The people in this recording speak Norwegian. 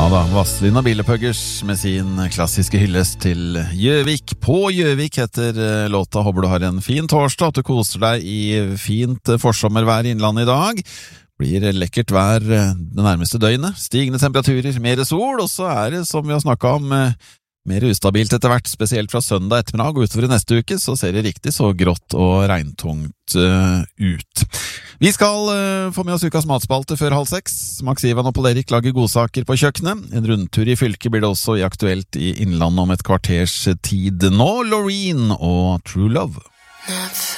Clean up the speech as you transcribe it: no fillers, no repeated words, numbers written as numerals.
Ja da, Vazelina Bilopphøggers med sin klassiske hyllest til Gjøvik. På Gjøvik heter låta. Håper du har en fin torsdag, at du koser deg i fint forsommervær i innlandet i dag. Blir lekkert vær det nærmeste døgnet. Stigende temperaturer, mer sol, og så det, som vi har snakket om, mer ustabilt etter hvert, spesielt fra søndag ettermiddag og utover i neste uke, så ser det riktig så grått og regntungt ut. Vi skal få med oss ukas matspalte før 5:30. Max Ivan og Paul Erik lager godsaker på kjøkkenet. En rundtur i fylket blir det også i Aktuelt i Innlandet om et kvarters tid. Nå Loreen og True Love.